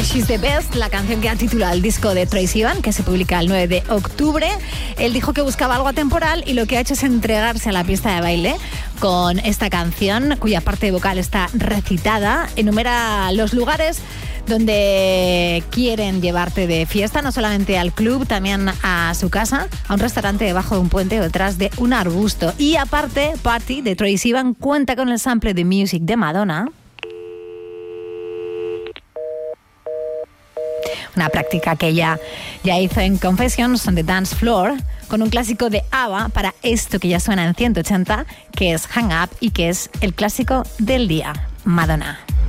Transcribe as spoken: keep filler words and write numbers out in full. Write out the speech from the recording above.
She's the Best, la canción que ha titulado el disco de Troye Sivan, que se publica el nueve de octubre. Él dijo que buscaba algo atemporal y lo que ha hecho es entregarse a la pista de baile con esta canción, cuya parte vocal está recitada. Enumera los lugares donde quieren llevarte de fiesta, no solamente al club, también a su casa, a un restaurante debajo de un puente o detrás de un arbusto. Y aparte, Party de Troye Sivan cuenta con el sample de Music de Madonna. Una práctica que ella ya hizo en Confessions on the Dance Floor, con un clásico de ABBA para esto que ya suena en ciento ochenta, que es Hang Up y que es el clásico del día, Madonna.